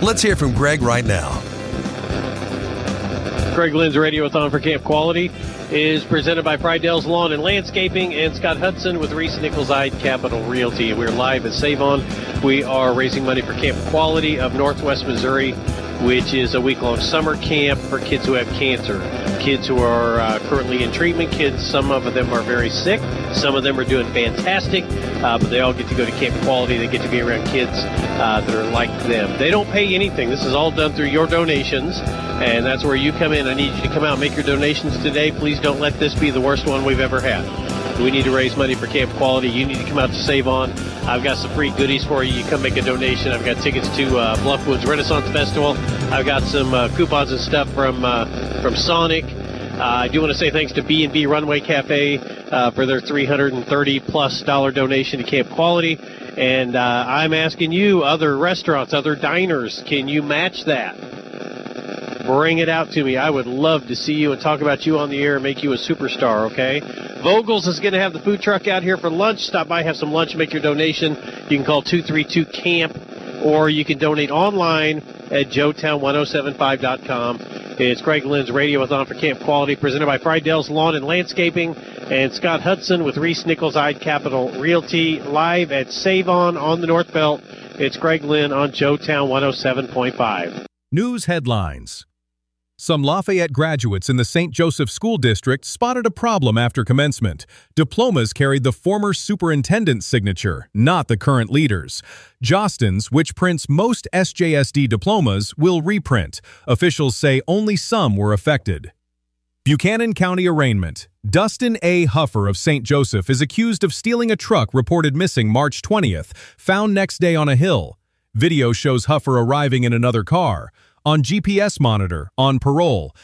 Let's hear from Greg right now. Greg Lynn's Radiothon for Camp Quality is presented by Friedell's Lawn and Landscaping and Scott Hudson with Reese Nichols Capital Realty. We're live at Save On. We are raising money for Camp Quality of Northwest Missouri, which is a week-long summer camp for kids who have cancer. Kids who are currently in treatment. Kids, some of them are very sick. Some of them are doing fantastic, but they all get to go to Camp Quality. They get to be around kids that are like them. They don't pay anything. This is all done through your donations, and that's where you come in. I need you to come out and make your donations today. Please don't let this be the worst one we've ever had. We need to raise money for Camp Quality. You need to come out to Save On. I've got some free goodies for you. You come make a donation. I've got tickets to Bluffwoods Renaissance Festival. I've got some coupons and stuff from Sonic. I do want to say thanks to B&B Runway Cafe for their $330+ donation to Camp Quality. And I'm asking you, other restaurants, other diners, can you match that? Bring it out to me. I would love to see you and talk about you on the air and make you a superstar, okay? Vogel's is going to have the food truck out here for lunch. Stop by, have some lunch, make your donation. You can call 232-CAMP, or you can donate online at joetown1075.com. It's Greg Lynn's Radiothon for Camp Quality, presented by Friedell's Lawn and Landscaping and Scott Hudson with Reese Nichols Capital Realty, live at Save On the North Belt. It's Greg Lynn on Joetown 107.5. News headlines. Some Lafayette graduates in the St. Joseph School District spotted a problem after commencement. Diplomas carried the former superintendent's signature, not the current leader's. Jostens, which prints most SJSD diplomas, will reprint. Officials say only some were affected. Buchanan County arraignment. Dustin A. Huffer of St. Joseph is accused of stealing a truck reported missing March 20th, found next day on a hill. Video shows Huffer arriving in another car. On GPS monitor, on parole,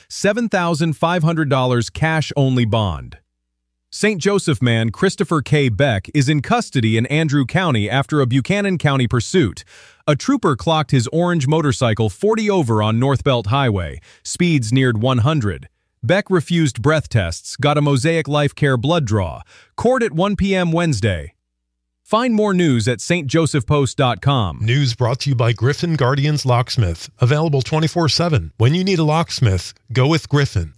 $7,500 cash-only bond. St. Joseph man Christopher K. Beck is in custody in Andrew County after a Buchanan County pursuit. A trooper clocked his orange motorcycle 40 over on North Belt Highway. Speeds neared 100. Beck refused breath tests, got a Mosaic Life Care blood draw. Court at 1 p.m. Wednesday. Find more news at stjosephpost.com. News brought to you by Griffin Guardians Locksmith. Available 24/7. When you need a locksmith, go with Griffin.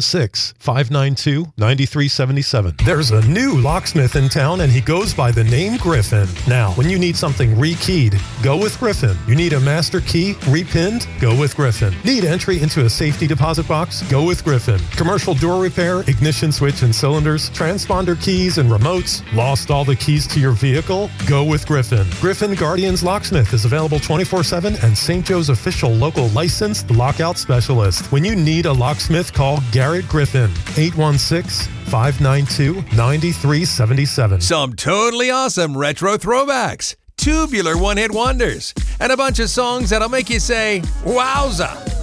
816-592-9377. There's a new locksmith in town, and he goes by the name Griffin. Now, when you need something rekeyed, go with Griffin. You need a master key repinned? Go with Griffin. Need entry into a safety deposit box? Go with Griffin. Commercial door repair, ignition switch and cylinders, transponder keys and remotes? Lost all the keys to your vehicle? Go with Griffin. Griffin Guardians Locksmith is available 24/7 and St. Joe's official local licensed lockout specialist. When you need a locksmith, call Garrett Griffin. 816-592-9377. Some totally awesome retro throwbacks, tubular one-hit wonders, and a bunch of songs that'll make you say, wowza.